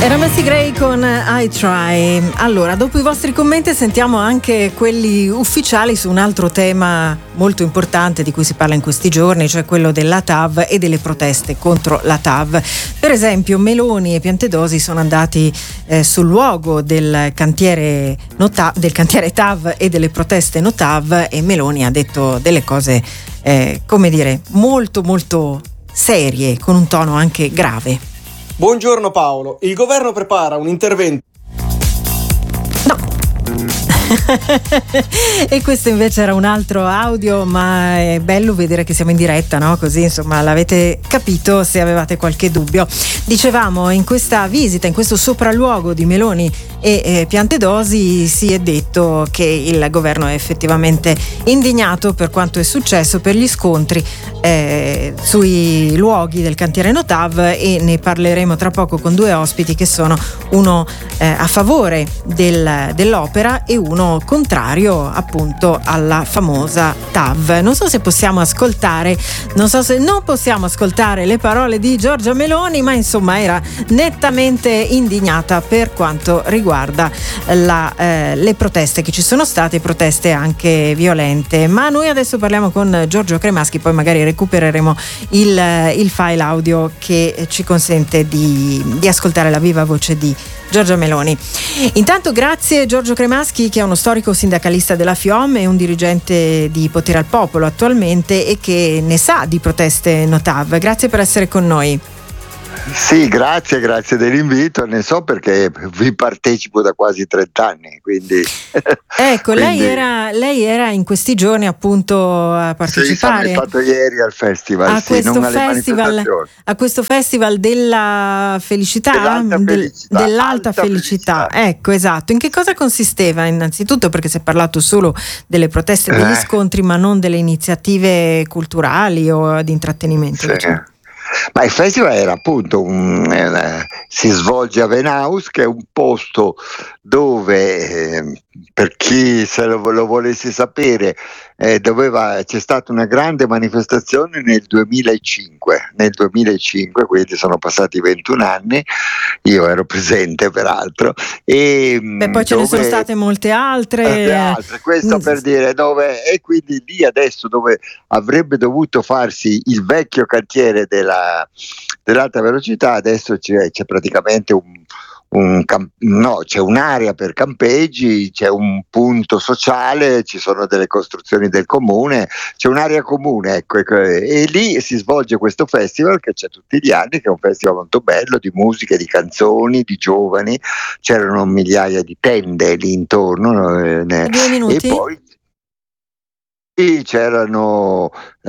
Era Macy Gray con I Try. Allora, dopo i vostri commenti sentiamo anche quelli ufficiali su un altro tema molto importante di cui si parla in questi giorni, cioè quello della TAV e delle proteste contro la TAV. Per esempio, Meloni e Piantedosi sono andati sul luogo del cantiere TAV e delle proteste no TAV, e Meloni ha detto delle cose, come dire, molto molto serie, con un tono anche grave. Buongiorno Paolo, il governo prepara un intervento. No. E questo invece era un altro audio, ma è bello vedere che siamo in diretta, no? Così insomma l'avete capito se avevate qualche dubbio. Dicevamo, in questa visita, in questo sopralluogo di Meloni e Piantedosi, si è detto che il governo è effettivamente indignato per quanto è successo, per gli scontri sui luoghi del cantiere Notav, e ne parleremo tra poco con due ospiti che sono uno a favore dell'opera e uno contrario appunto alla famosa TAV. Non so se possiamo ascoltare, non possiamo ascoltare le parole di Giorgia Meloni, ma insomma era nettamente indignata per quanto riguarda le proteste che ci sono state, proteste anche violente. Ma noi adesso parliamo con Giorgio Cremaschi, poi magari recupereremo il file audio che ci consente di ascoltare la viva voce di Giorgia Meloni. Intanto grazie Giorgio Cremaschi, che è uno storico sindacalista della FIOM e un dirigente di Potere al Popolo attualmente e che ne sa di proteste no TAV. Grazie per essere con noi. Sì, grazie dell'invito, ne so perché vi partecipo da quasi 30 anni, quindi... Ecco, quindi... lei era in questi giorni appunto a partecipare. Sì, sono stato ieri al festival, a questo festival della felicità, dell'alta felicità. Ecco, esatto. In che cosa consisteva innanzitutto? Perché si è parlato solo delle proteste e degli scontri, ma non delle iniziative culturali o di intrattenimento. Sì. Diciamo. Ma il festival era appunto si svolge a Venhaus, che è un posto dove, per chi se lo volesse sapere, c'è stata una grande manifestazione nel 2005, quindi sono passati 21 anni, io ero presente peraltro, e poi ce ne sono state molte altre, questo per dire e quindi lì adesso dove avrebbe dovuto farsi il vecchio cantiere dell'alta velocità, adesso c'è praticamente c'è un'area per campeggi, c'è un punto sociale, ci sono delle costruzioni del comune, c'è un'area comune, ecco, e lì si svolge questo festival che c'è tutti gli anni, che è un festival molto bello di musica, di canzoni, di giovani, c'erano migliaia di tende lì intorno, 2 minuti. E poi c'erano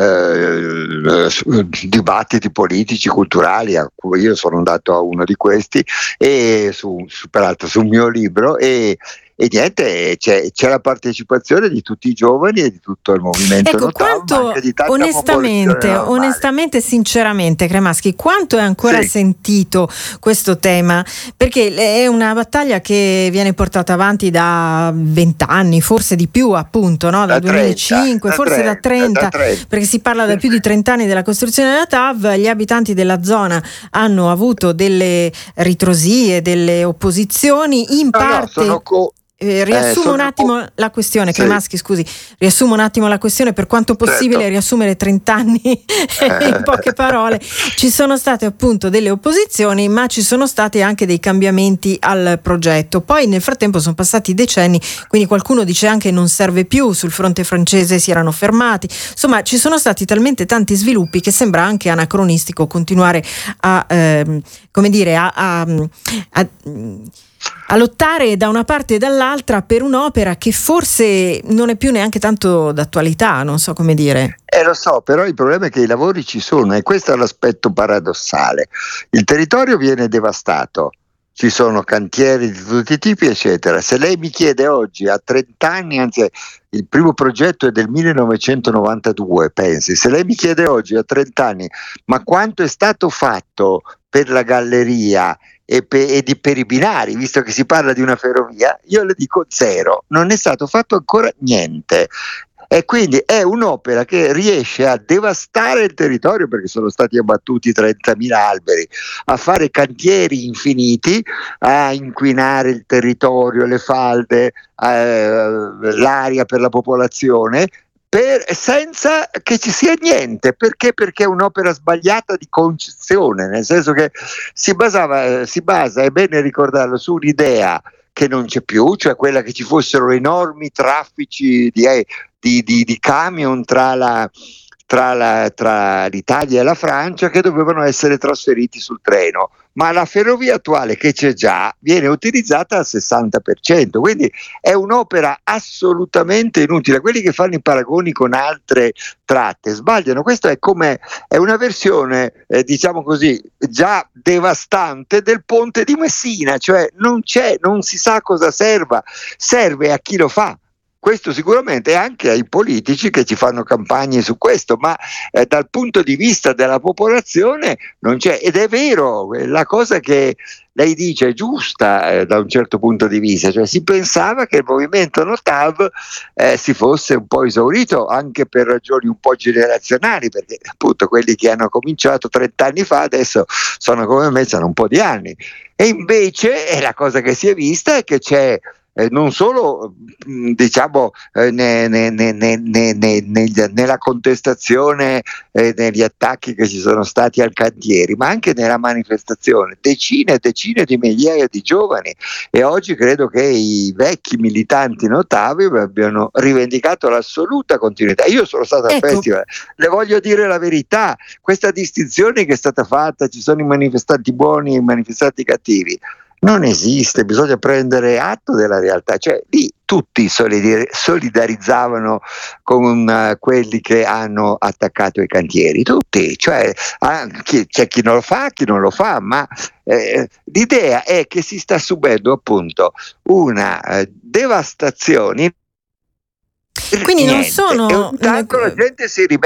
dibattiti politici, culturali, a cui io sono andato a uno di questi, e peraltro sul mio libro, e niente, c'è la partecipazione di tutti i giovani e di tutto il movimento. Ecco, quanto onestamente, sinceramente, Cremaschi, quanto è ancora sentito questo tema? Perché è una battaglia che viene portata avanti da 20 anni, forse di più, appunto, no? Dal 2005, forse da 30, perché si parla da più di 30 anni della costruzione della TAV. Gli abitanti della zona hanno avuto delle ritrosie, delle opposizioni, in parte... riassumo un attimo la questione, Cremaschi, scusi, riassumo un attimo la questione, per quanto possibile, riassumere 30 anni in poche parole. Ci sono state appunto delle opposizioni, ma ci sono stati anche dei cambiamenti al progetto. Poi nel frattempo sono passati decenni, quindi qualcuno dice anche non serve più, sul fronte francese si erano fermati, insomma ci sono stati talmente tanti sviluppi che sembra anche anacronistico continuare a lottare da una parte e dall'altra per un'opera che forse non è più neanche tanto d'attualità, non so come dire. Lo so, però il problema è che i lavori ci sono, e questo è l'aspetto paradossale. Il territorio viene devastato, ci sono cantieri di tutti i tipi, eccetera. Se lei mi chiede oggi, a 30 anni, anzi il primo progetto è del 1992, pensi, se lei mi chiede oggi a 30 anni, ma quanto è stato fatto per la galleria e per i binari, visto che si parla di una ferrovia, io le dico zero, non è stato fatto ancora niente. E quindi è un'opera che riesce a devastare il territorio, perché sono stati abbattuti 30.000 alberi, a fare cantieri infiniti, a inquinare il territorio, le falde, l'aria per la popolazione, senza che ci sia niente. Perché? Perché è un'opera sbagliata di concezione, nel senso che si basa, è bene ricordarlo, su un'idea che non c'è più, cioè quella che ci fossero enormi traffici di camion tra l'Italia e la Francia, che dovevano essere trasferiti sul treno, ma la ferrovia attuale, che c'è già, viene utilizzata al 60%, quindi è un'opera assolutamente inutile. Quelli che fanno i paragoni con altre tratte sbagliano. Questa è una versione, diciamo così, già devastante del ponte di Messina, cioè non si sa cosa serve a chi lo fa. Questo sicuramente, e anche ai politici che ci fanno campagne su questo, ma dal punto di vista della popolazione non c'è. Ed è vero, la cosa che lei dice è giusta da un certo punto di vista, cioè si pensava che il movimento No TAV si fosse un po' esaurito, anche per ragioni un po' generazionali, perché appunto quelli che hanno cominciato 30 anni fa adesso sono come me, sono un po' di anni. E invece la cosa che si è vista è che c'è non solo diciamo nella contestazione, negli attacchi che ci sono stati al cantieri, ma anche nella manifestazione, decine e decine di migliaia di giovani. E oggi credo che i vecchi militanti No TAV abbiano rivendicato l'assoluta continuità. Io sono stato al festival, le voglio dire la verità, questa distinzione che è stata fatta, ci sono i manifestanti buoni e i manifestanti cattivi, non esiste. Bisogna prendere atto della realtà, cioè lì tutti solidarizzavano con quelli che hanno attaccato i cantieri, tutti, cioè c'è chi non lo fa, chi non lo fa, ma l'idea è che si sta subendo appunto una devastazione. Quindi non sono... E intanto la gente si ribella.